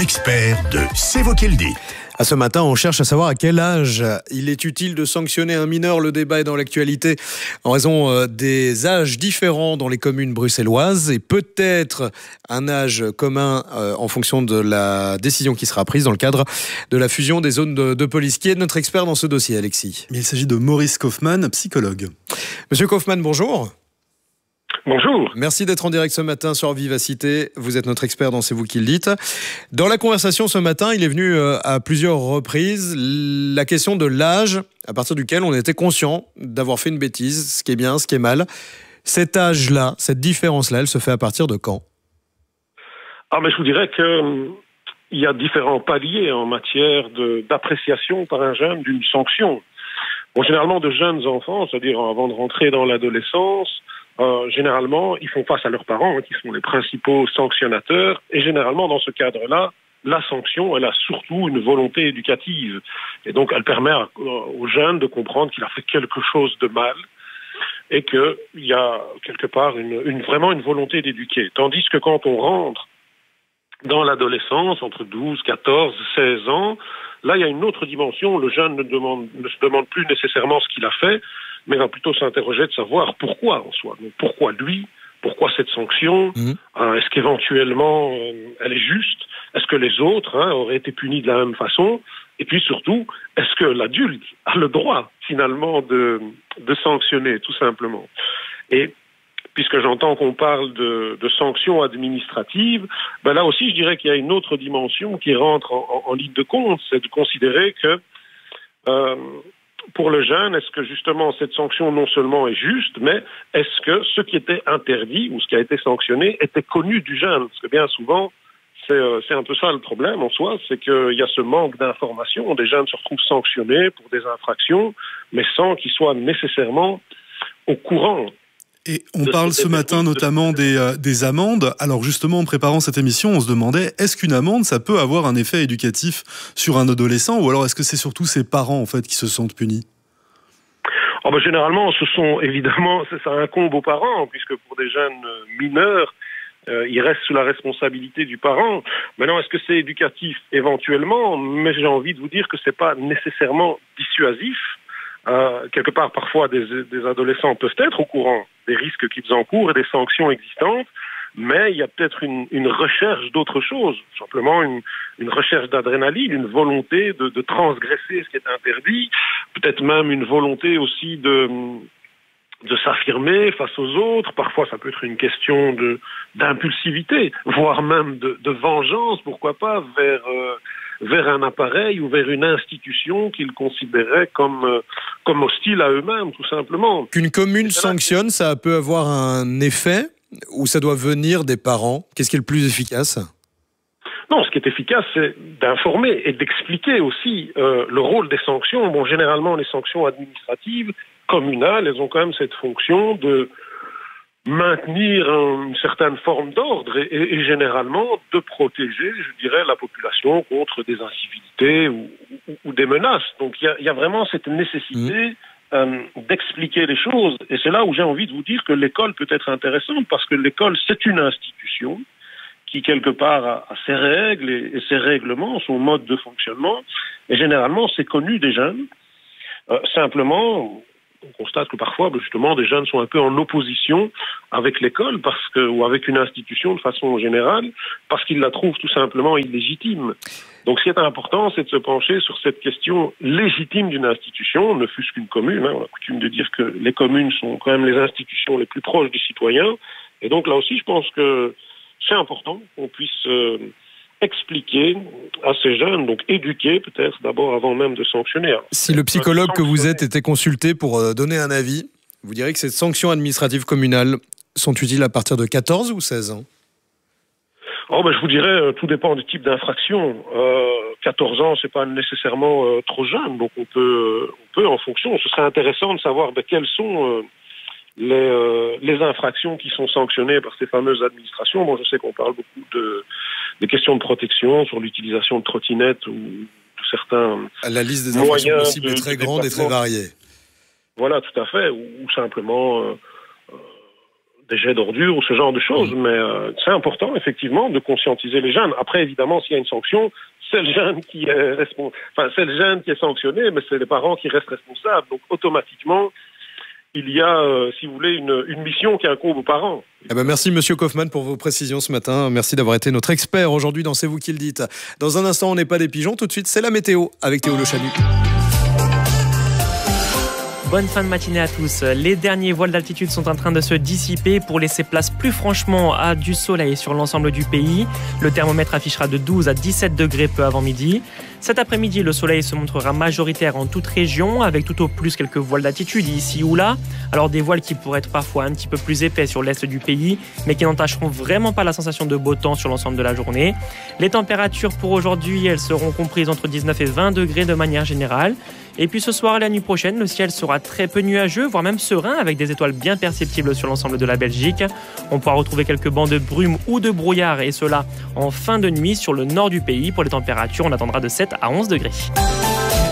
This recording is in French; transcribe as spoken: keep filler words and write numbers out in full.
l'expert de C'est vous qui le dites. À ce matin, on cherche à savoir à quel âge il est utile de sanctionner un mineur. Le débat est dans l'actualité en raison des âges différents dans les communes bruxelloises et peut-être un âge commun en fonction de la décision qui sera prise dans le cadre de la fusion des zones de, de police. Qui est notre expert dans ce dossier, Alexis ? Il s'agit de Maurice Kaufmann, psychologue. Monsieur Kaufmann, bonjour. Bonjour. Merci d'être en direct ce matin sur Vivacité. Vous êtes notre expert dans C'est vous qui le dites. Dans la conversation ce matin, il est venu à plusieurs reprises la question de l'âge à partir duquel on était conscient d'avoir fait une bêtise, ce qui est bien, ce qui est mal. Cet âge-là, cette différence-là, elle se fait à partir de quand ? Ah, mais je vous dirais qu'il y a différents paliers en matière de, d'appréciation par un jeune d'une sanction. Bon, généralement, de jeunes enfants, c'est-à-dire avant de rentrer dans l'adolescence, Euh, généralement, ils font face à leurs parents, hein, qui sont les principaux sanctionnateurs. Et généralement, dans ce cadre-là, la sanction, elle a surtout une volonté éducative. Et donc, elle permet à, aux jeunes de comprendre qu'il a fait quelque chose de mal et qu'il y a quelque part une, une, vraiment une volonté d'éduquer. Tandis que quand on rentre dans l'adolescence, entre douze, quatorze, seize ans, là, il y a une autre dimension. Le jeune ne, demande, ne se demande plus nécessairement ce qu'il a fait, mais va plutôt s'interroger de savoir pourquoi en soi. Donc, pourquoi lui ? Pourquoi cette sanction ? mmh. euh, Est-ce qu'éventuellement euh, elle est juste ? Est-ce que les autres hein, auraient été punis de la même façon ? Et puis surtout, est-ce que l'adulte a le droit finalement de, de sanctionner, tout simplement ? Et puisque j'entends qu'on parle de, de sanctions administratives, ben là aussi je dirais qu'il y a une autre dimension qui rentre en, en, en ligne de compte, c'est de considérer que euh, pour le jeune, est-ce que justement cette sanction non seulement est juste, mais est-ce que ce qui était interdit ou ce qui a été sanctionné était connu du jeune ? Parce que bien souvent, c'est, euh, c'est un peu ça le problème en soi, c'est qu'il y a ce manque d'information. Des jeunes se retrouvent sanctionnés pour des infractions, mais sans qu'ils soient nécessairement au courant. Et on parle ce matin notamment des, euh, des amendes. Alors justement, en préparant cette émission, on se demandait, est-ce qu'une amende, ça peut avoir un effet éducatif sur un adolescent, ou alors est-ce que c'est surtout ses parents en fait qui se sentent punis ? Oh ben, généralement, ce sont évidemment, ça incombe aux parents, puisque pour des jeunes mineurs, euh, ils restent sous la responsabilité du parent. Maintenant, est-ce que c'est éducatif ? Éventuellement, mais j'ai envie de vous dire que c'est pas nécessairement dissuasif. Euh, quelque part, parfois, des, des adolescents peuvent être au courant des risques qu'ils encourent et des sanctions existantes, mais il y a peut-être une, une recherche d'autre chose, simplement une, une recherche d'adrénaline, une volonté de, de transgresser ce qui est interdit, peut-être même une volonté aussi de, de s'affirmer face aux autres. Parfois, ça peut être une question de, d'impulsivité, voire même de, de vengeance, pourquoi pas, vers... Euh, vers un appareil ou vers une institution qu'ils considéraient comme, euh, comme hostile à eux-mêmes, tout simplement. Qu'une commune sanctionne, ça peut avoir un effet ou ça doit venir des parents ? Qu'est-ce qui est le plus efficace ? Non, ce qui est efficace, c'est d'informer et d'expliquer aussi euh, le rôle des sanctions. Bon, généralement, les sanctions administratives, communales, elles ont quand même cette fonction de maintenir une certaine forme d'ordre et, et, et généralement de protéger, je dirais, la population contre des incivilités ou, ou, ou des menaces. Donc il y, y a vraiment cette nécessité mmh. euh, d'expliquer les choses. Et c'est là où j'ai envie de vous dire que l'école peut être intéressante, parce que l'école, c'est une institution qui, quelque part, a, a ses règles et, et ses règlements, son mode de fonctionnement. Et généralement, c'est connu des jeunes. Euh, simplement... On constate que parfois, justement, des jeunes sont un peu en opposition avec l'école parce que, ou avec une institution de façon générale, parce qu'ils la trouvent tout simplement illégitime. Donc, ce qui est important, c'est de se pencher sur cette question légitime d'une institution, ne fût-ce qu'une commune. Hein. On a coutume de dire que les communes sont quand même les institutions les plus proches du citoyen. Et donc, là aussi, je pense que c'est important qu'on puisse... Euh, expliquer à ces jeunes, donc éduquer peut-être d'abord avant même de sanctionner. Si le psychologue que vous êtes était consulté pour donner un avis, vous direz que ces sanctions administratives communales sont utiles à partir de quatorze ou seize ans ? Oh ben je vous dirais, tout dépend du type d'infraction. Euh, quatorze ans, c'est pas nécessairement euh, trop jeune, donc on peut, on peut en fonction. Ce serait intéressant de savoir ben, quelles sont euh, les, euh, les infractions qui sont sanctionnées par ces fameuses administrations. Bon, je sais qu'on parle beaucoup de des questions de protection sur l'utilisation de trottinettes ou de certains La liste des infractions possibles de, est très de grande et très variée. Voilà, tout à fait. Ou, ou simplement euh, des jets d'ordures ou ce genre de choses. Mais euh, c'est important, effectivement, de conscientiser les jeunes. Après, évidemment, s'il y a une sanction, c'est le jeune qui est responsable. Enfin, c'est le jeune qui est sanctionné, mais c'est les parents qui restent responsables. Donc, automatiquement, il y a, euh, si vous voulez, une, une mission qui incombe aux parents. Eh ben merci Monsieur Kaufmann pour vos précisions ce matin. Merci d'avoir été notre expert aujourd'hui dans C'est vous qui le dites. Dans un instant, on n'est pas des pigeons. Tout de suite, c'est la météo avec Théo Le Chanu. Bonne fin de matinée à tous. Les derniers voiles d'altitude sont en train de se dissiper pour laisser place plus franchement à du soleil sur l'ensemble du pays. Le thermomètre affichera de douze à dix-sept degrés peu avant midi. Cet après-midi, le soleil se montrera majoritaire en toute région, avec tout au plus quelques voiles d'altitude ici ou là. Alors des voiles qui pourraient être parfois un petit peu plus épais sur l'est du pays, mais qui n'entacheront vraiment pas la sensation de beau temps sur l'ensemble de la journée. Les températures pour aujourd'hui, elles seront comprises entre dix-neuf et vingt degrés de manière générale. Et puis ce soir et la nuit prochaine, le ciel sera très peu nuageux, voire même serein, avec des étoiles bien perceptibles sur l'ensemble de la Belgique. On pourra retrouver quelques bancs de brume ou de brouillard, et cela en fin de nuit sur le nord du pays. Pour les températures, on attendra de sept à onze degrés.